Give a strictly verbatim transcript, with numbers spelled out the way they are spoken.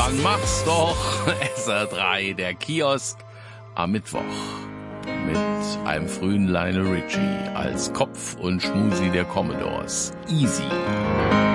Dann mach's doch. S R drei, der Kiosk am Mittwoch. Mit einem frühen Lionel Richie als Kopf und Schmusi der Commodores. Easy.